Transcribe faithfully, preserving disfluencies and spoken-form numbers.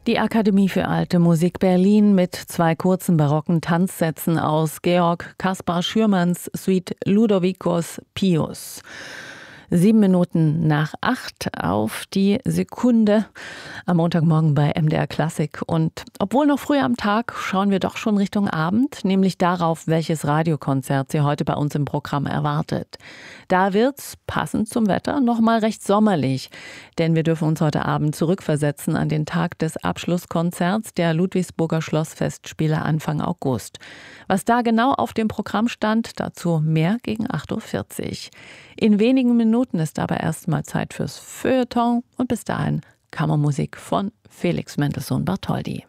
Die Akademie für Alte Musik Berlin mit zwei kurzen barocken Tanzsätzen aus Georg Kaspar Schürmanns Suite Ludovicus Pius. Sieben Minuten nach acht auf die Sekunde am Montagmorgen bei M D R Klassik. Und obwohl noch früh am Tag, schauen wir doch schon Richtung Abend, nämlich darauf, welches Radiokonzert Sie heute bei uns im Programm erwartet. Da wird's, passend zum Wetter, noch mal recht sommerlich. Denn wir dürfen uns heute Abend zurückversetzen an den Tag des Abschlusskonzerts der Ludwigsburger Schlossfestspiele Anfang August. Was da genau auf dem Programm stand, dazu mehr gegen acht Uhr vierzig. In wenigen Minuten ist aber erstmal Zeit fürs Feuilleton und bis dahin Kammermusik von Felix Mendelssohn Bartholdy.